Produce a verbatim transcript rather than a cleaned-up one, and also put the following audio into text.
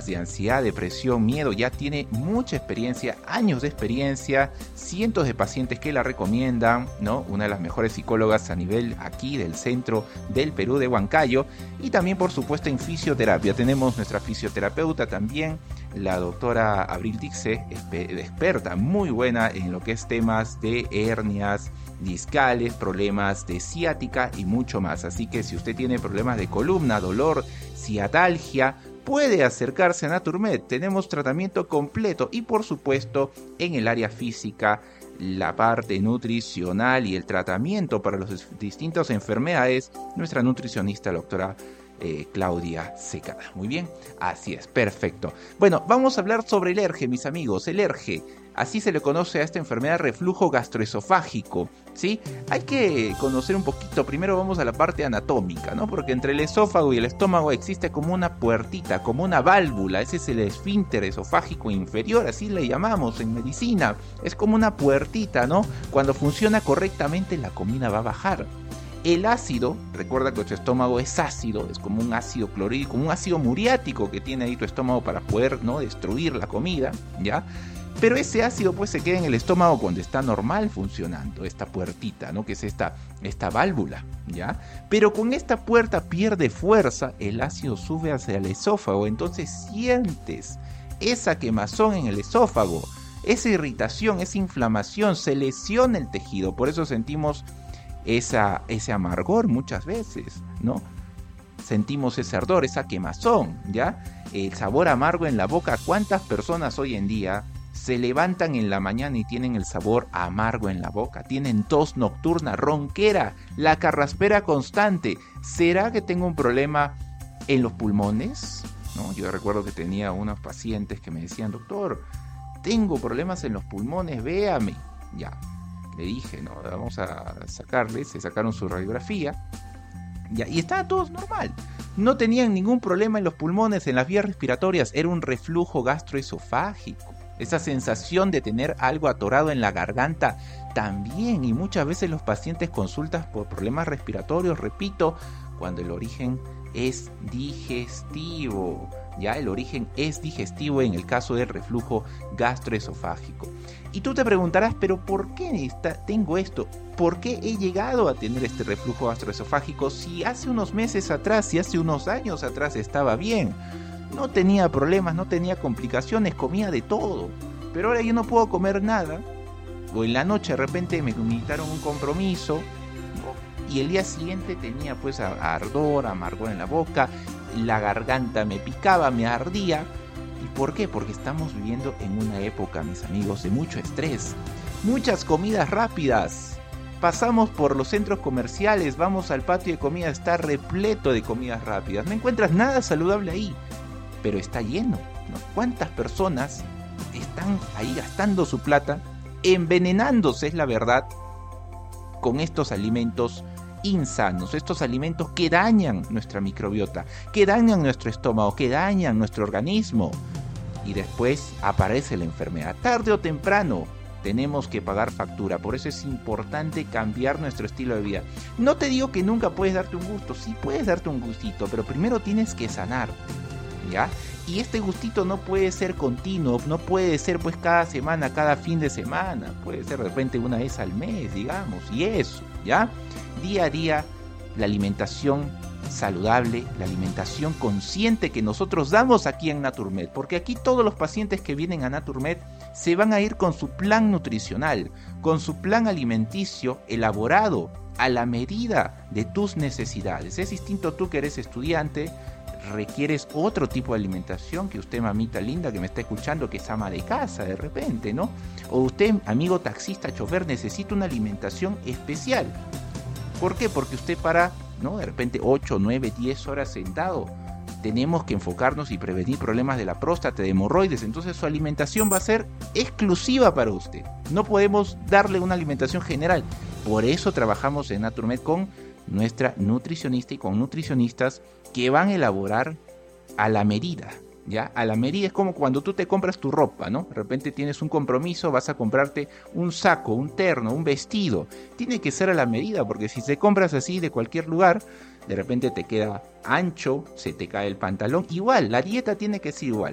problemas de ansiedad, depresión, miedo, ya tiene mucha experiencia, años de experiencia, cientos de pacientes que la recomiendan, ¿no? Una de las mejores psicólogas a nivel aquí del centro del Perú, de Huancayo, y también por supuesto en fisioterapia. Tenemos nuestra fisioterapeuta también, la doctora Abril Dixe, experta muy buena en lo que es temas de hernias discales, problemas de ciática y mucho más. Así que si usted tiene problemas de columna, dolor, ciatalgia, puede acercarse a Naturmed. Tenemos tratamiento completo y por supuesto en el área física, la parte nutricional y el tratamiento para las distintas enfermedades, nuestra nutricionista, la doctora Eh, Claudia Secada. Muy bien, así es, perfecto. Bueno, vamos a hablar sobre el ERGE, mis amigos. El ERGE, así se le conoce a esta enfermedad, reflujo gastroesofágico, ¿sí? Hay que conocer un poquito, primero vamos a la parte anatómica, ¿no? Porque entre el esófago y el estómago existe como una puertita, como una válvula. Ese es el esfínter esofágico inferior, así le llamamos en medicina. Es como una puertita, ¿no? Cuando funciona correctamente, la comida va a bajar. El ácido, recuerda que tu estómago es ácido, es como un ácido clorhídrico, como un ácido muriático que tiene ahí tu estómago para poder, ¿no?, destruir la comida, ¿ya? Pero ese ácido pues se queda en el estómago cuando está normal funcionando, esta puertita, ¿no?, que es esta, esta válvula, ¿ya? Pero con esta puerta pierde fuerza, el ácido sube hacia el esófago, entonces sientes esa quemazón en el esófago, esa irritación, esa inflamación, se lesiona el tejido, por eso sentimos Esa, ese amargor muchas veces, ¿no? Sentimos ese ardor, esa quemazón, ¿ya? El sabor amargo en la boca. ¿Cuántas personas hoy en día se levantan en la mañana y tienen el sabor amargo en la boca? Tienen tos nocturna, ronquera, la carraspera constante. ¿Será que tengo un problema en los pulmones? ¿No? Yo recuerdo que tenía unos pacientes que me decían, doctor, tengo problemas en los pulmones, véame. Ya. Le dije, no, vamos a sacarles, se sacaron su radiografía, ya, y estaba todo normal. No tenían ningún problema en los pulmones, en las vías respiratorias, era un reflujo gastroesofágico. Esa sensación de tener algo atorado en la garganta también, y muchas veces los pacientes consultan por problemas respiratorios, repito, cuando el origen es digestivo. Ya, el origen es digestivo en el caso del reflujo gastroesofágico. Y tú te preguntarás, pero ¿por qué está, tengo esto? ¿Por qué he llegado a tener este reflujo gastroesofágico si hace unos meses atrás, si hace unos años atrás estaba bien? No tenía problemas, no tenía complicaciones, comía de todo. Pero ahora yo no puedo comer nada. O en la noche de repente me invitaron un compromiso y el día siguiente tenía pues ardor, amargor en la boca, la garganta me picaba, me ardía. ¿Y por qué? Porque estamos viviendo en una época, mis amigos, de mucho estrés, muchas comidas rápidas. Pasamos por los centros comerciales, vamos al patio de comida, está repleto de comidas rápidas. No encuentras nada saludable ahí, pero está lleno, ¿no? ¿Cuántas personas están ahí gastando su plata, envenenándose, es la verdad, con estos alimentos insanos, estos alimentos que dañan nuestra microbiota, que dañan nuestro estómago, que dañan nuestro organismo? Y después aparece la enfermedad. Tarde o temprano tenemos que pagar factura. Por eso es importante cambiar nuestro estilo de vida. No te digo que nunca puedes darte un gusto. Sí puedes darte un gustito, pero primero tienes que sanarte, ¿ya? Y este gustito no puede ser continuo, no puede ser pues cada semana, cada fin de semana. Puede ser de repente una vez al mes, digamos, y eso, ¿ya? Día a día, la alimentación saludable, la alimentación consciente que nosotros damos aquí en Naturmed, porque aquí todos los pacientes que vienen a Naturmed se van a ir con su plan nutricional, con su plan alimenticio elaborado a la medida de tus necesidades. Es distinto tú que eres estudiante, requieres otro tipo de alimentación que usted, mamita linda que me está escuchando, que es ama de casa de repente, ¿no? O usted, amigo taxista, chofer, necesita una alimentación especial. ¿Por qué? Porque usted para, ¿no?, de repente ocho, nueve, diez horas sentado. Tenemos que enfocarnos y prevenir problemas de la próstata, de hemorroides. Entonces su alimentación va a ser exclusiva para usted. No podemos darle una alimentación general. Por eso trabajamos en Naturmed con nuestra nutricionista y con nutricionistas que van a elaborar a la medida. ¿Ya? A la medida es como cuando tú te compras tu ropa, ¿no? De repente tienes un compromiso, vas a comprarte un saco, un terno, un vestido. Tiene que ser a la medida, porque si te compras así de cualquier lugar, de repente te queda ancho, se te cae el pantalón. Igual, la dieta tiene que ser igual.